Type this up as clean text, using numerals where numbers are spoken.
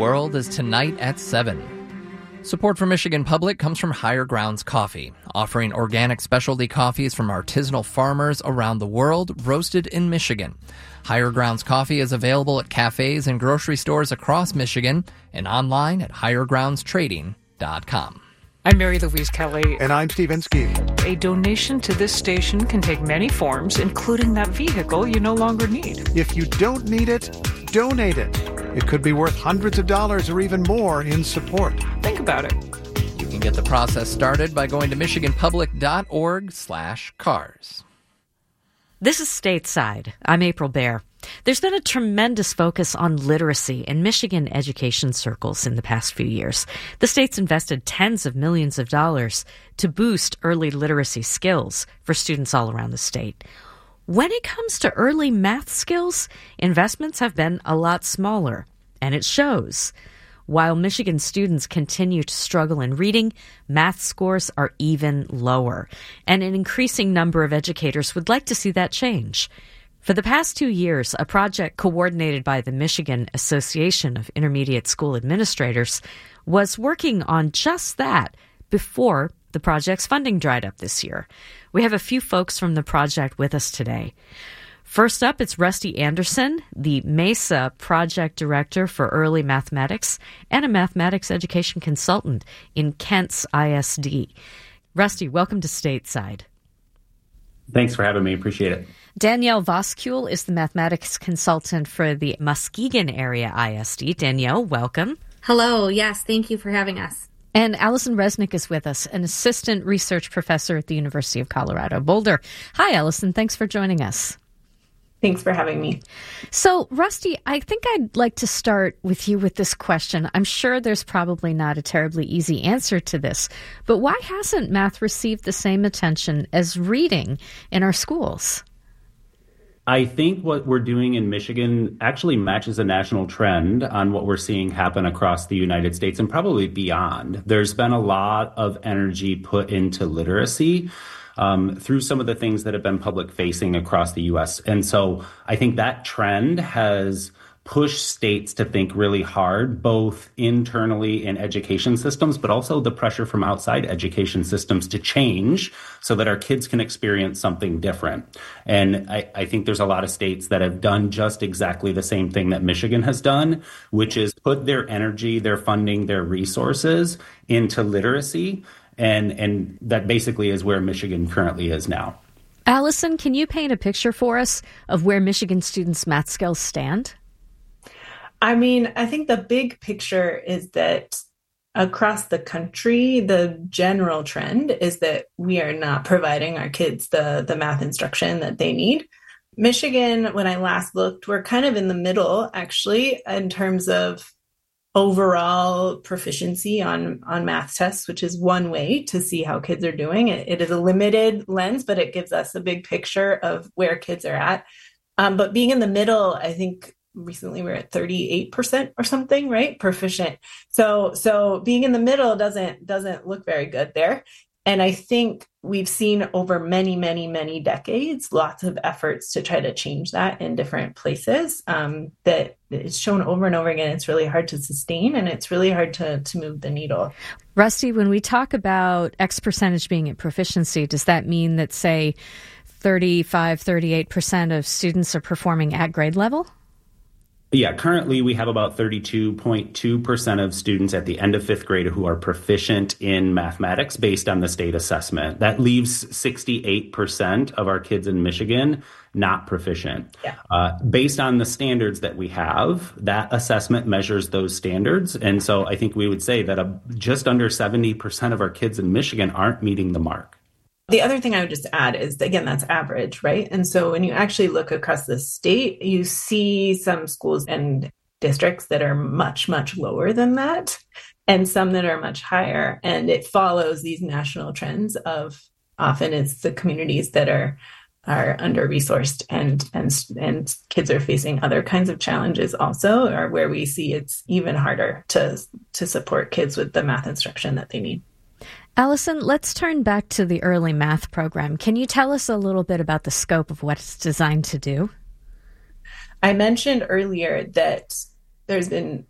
World is tonight at 7. Support for Michigan Public comes from Higher Grounds Coffee, offering organic specialty coffees from artisanal farmers around the world, roasted in Michigan. Higher Grounds Coffee is available at cafes and grocery stores across Michigan and online at highergroundstrading.com. I'm Mary Louise Kelly. And I'm Stephen Ski. A donation to this station can take many forms, including that vehicle you no longer need. If you don't need it, donate it. It could be worth hundreds of dollars or even more in support. Think about it. You can get the process started by going to michiganpublic.org/cars. This is Stateside. I'm April Baer. There's been a tremendous focus on literacy in Michigan education circles in the past few years. The state's invested tens of millions of dollars to boost early literacy skills for students all around the state. When it comes to early math skills, investments have been a lot smaller, and it shows. While Michigan students continue to struggle in reading, math scores are even lower, and an increasing number of educators would like to see that change. For the past 2 years, a project coordinated by the Michigan Association of Intermediate School Administrators was working on just that before the project's funding dried up this year. We have a few folks from the project with us today. First up, it's Rusty Anderson, the MESA Project Director for Early Mathematics and a mathematics education consultant in Kent's ISD. Rusty, welcome to Stateside. Thanks for having me. Appreciate it. Danielle Voskuhl is the mathematics consultant for the Muskegon Area ISD. Danielle, welcome. Hello. Yes, thank you for having us. And Allison Resnick is with us, an assistant research professor at the University of Colorado Boulder. Hi, Allison. Thanks for joining us. Thanks for having me. So, Rusty, I think I'd like to start with you with this question. I'm sure there's probably not a terribly easy answer to this, but why hasn't math received the same attention as reading in our schools? I think what we're doing in Michigan actually matches a national trend on what we're seeing happen across the United States and probably beyond. There's been a lot of energy put into literacy through some of the things that have been public facing across the U.S. And so I think that trend has pushed states to think really hard, both internally in education systems, but also the pressure from outside education systems to change so that our kids can experience something different. And I think there's a lot of states that have done just exactly the same thing that Michigan has done, which is put their energy, their funding, their resources into literacy. And that basically is where Michigan currently is now. Allison, can you paint a picture for us of where Michigan students' math skills stand? I mean, I think the big picture is that across the country, the general trend is that we are not providing our kids the math instruction that they need. Michigan, when I last looked, we're kind of in the middle, actually, in terms of overall proficiency on math tests, which is one way to see how kids are doing. It is a limited lens, but it gives us a big picture of where kids are at. But being in the middle, I think recently we're at 38% or something, right? Proficient. So being in the middle doesn't look very good there. And I think we've seen over many, many, many decades, lots of efforts to try to change that in different places. That it's shown over and over again. It's really hard to sustain, and it's really hard to move the needle. Rusty, when we talk about X percentage being at proficiency, does that mean that, say, 38% of students are performing at grade level? Yeah, currently we have about 32.2% of students at the end of fifth grade who are proficient in mathematics based on the state assessment. That leaves 68% of our kids in Michigan not proficient. Yeah. Based on the standards that we have, that assessment measures those standards. And so I think we would say that just under 70% of our kids in Michigan aren't meeting the mark. The other thing I would just add is, again, that's average, right? And so when you actually look across the state, you see some schools and districts that are much, much lower than that, and some that are much higher. And it follows these national trends of often it's the communities that are under-resourced and kids are facing other kinds of challenges also, or where we see it's even harder to support kids with the math instruction that they need. Allison, let's turn back to the early math program. Can you tell us a little bit about the scope of what it's designed to do? I mentioned earlier that there's been